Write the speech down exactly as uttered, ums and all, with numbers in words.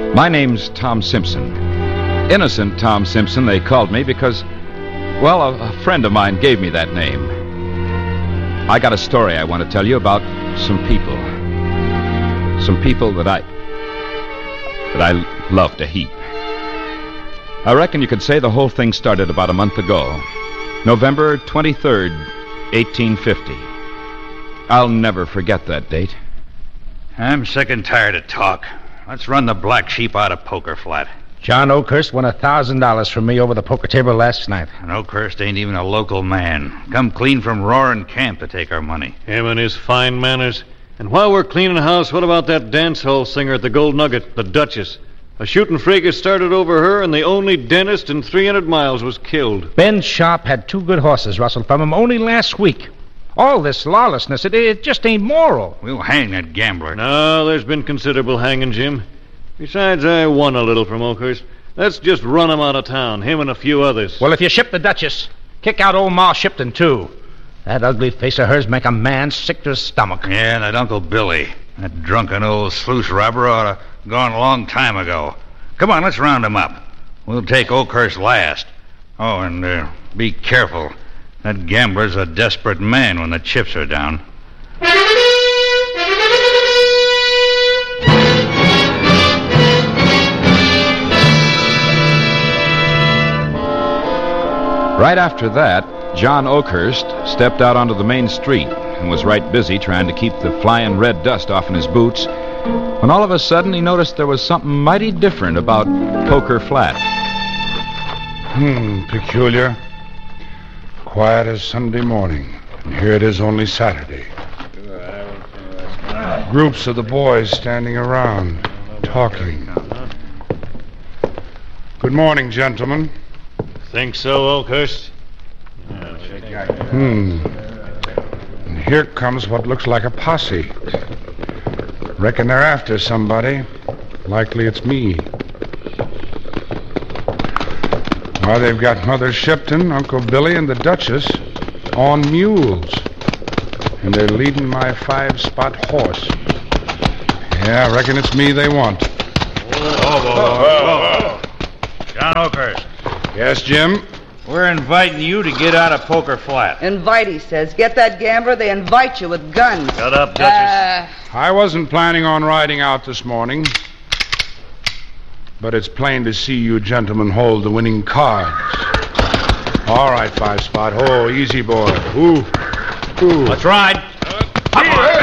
My name's Tom Simpson. Innocent Tom Simpson, they called me because, well, a, a friend of mine gave me that name. I got a story I want to tell you about some people. Some people that I... that I love to heap. I reckon you could say the whole thing started about a month ago. November twenty-third, eighteen fifty. I'll never forget that date. I'm sick and tired of talk. Let's run the black sheep out of Poker Flat. John Oakhurst won a thousand dollars from me over the poker table last night. And Oakhurst ain't even a local man. Come clean from Roaring Camp to take our money. Him and his fine manners. And while we're cleaning house, what about that dance hall singer at the Gold Nugget, the Duchess? A shooting fracas started over her, and the only dentist in three hundred miles was killed. Ben Sharp had two good horses rustled from him only last week. All this lawlessness, it, it just ain't moral. We'll hang that gambler. No, there's been considerable hanging, Jim. Besides, I won a little from Oakhurst. Let's just run him out of town, him and a few others. Well, if you ship the Duchess, kick out old Ma Shipton, too. That ugly face of hers make a man sick to his stomach. Yeah, and that Uncle Billy. That drunken old sluice robber ought to gone a long time ago. Come on, let's round him up. We'll take Oakhurst last. Oh, and uh, be careful. That gambler's a desperate man when the chips are down. Right after that, John Oakhurst stepped out onto the main street and was right busy trying to keep the flying red dust off in his boots when all of a sudden he noticed there was something mighty different about Poker Flat. Hmm, peculiar. Quiet as Sunday morning. And here it is only Saturday. Groups of the boys standing around, talking. Good morning, gentlemen. Think so, Oakhurst? Hmm. And here comes what looks like a posse. Reckon they're after somebody. Likely it's me. Why, they've got Mother Shipton, Uncle Billy, and the Duchess on mules. And they're leading my five-spot horse. Yeah, I reckon it's me they want. Whoa, whoa, whoa, whoa. John Oakhurst. Yes, Jim? We're inviting you to get out of Poker Flat. Invite, he says. Get that gambler, they invite you with guns. Shut up, Duchess. Uh, I wasn't planning on riding out this morning. But it's plain to see you gentlemen hold the winning cards. All right, Five Spot. Oh, easy, boy. Ooh. Ooh. Let's ride. Hey,